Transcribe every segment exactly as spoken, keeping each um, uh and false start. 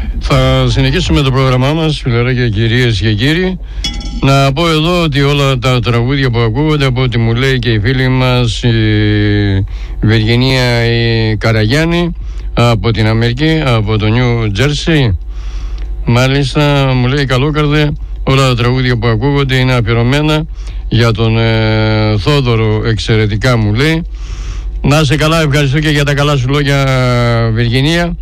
Θα συνεχίσουμε το πρόγραμμά μας, φιλαράκια, κυρίες και κύριοι. Να πω εδώ ότι όλα τα τραγούδια που ακούγονται, από ό,τι μου λέει και η φίλη μας η Βεργενία η Καραγιάννη από την Αμερική, από το Νιου Τζέρσι, μάλιστα μου λέει καλόκαρδε, όλα τα τραγούδια που ακούγονται είναι αφιερωμένα για τον ε, Θόδωρο, εξαιρετικά μου λέει. Να είσαι καλά, ευχαριστώ και για τα καλά σου λόγια, Βεργενία.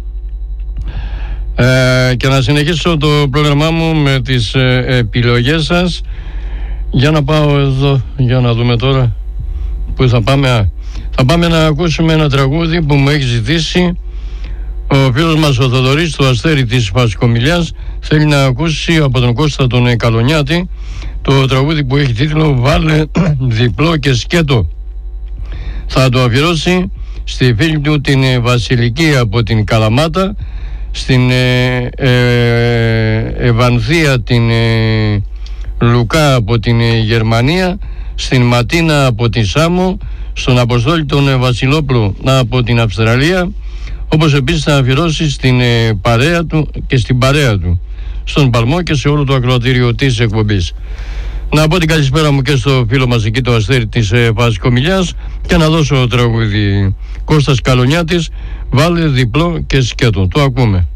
Ε, και να συνεχίσω το πρόγραμμά μου με τις ε, επιλογές σας. Για να πάω εδώ, για να δούμε τώρα που θα πάμε. Α, θα πάμε να ακούσουμε ένα τραγούδι που μου έχει ζητήσει ο φίλος μας ο Θοδωρής του Αστέρι της Φασκομηλιάς. Θέλει να ακούσει από τον Κώστα τον Καλονιάτη το τραγούδι που έχει τίτλο «Βάλε διπλό και σκέτο». Θα το αφιερώσει στη φίλη του την Βασιλική από την Καλαμάτα, στην ε, ε, Ευανθία την ε, Λουκά από την ε, Γερμανία, στην Ματίνα από τη Σάμο, στον Αποστόλη τον ε, Βασιλόπουλο από την Αυστραλία, όπως επίσης θα αφιερώσει στην ε, παρέα του και στην παρέα του, στον Παλμό και σε όλο το ακροατήριο της εκπομπής. Να πω την καλησπέρα μου και στο φίλο μας εκεί το Αστέρι της ε, Φασκομηλιάς και να δώσω τραγούδι Κώστας Καλονιάτης, «Βάλε διπλό και σκέτο». Το ακούμε.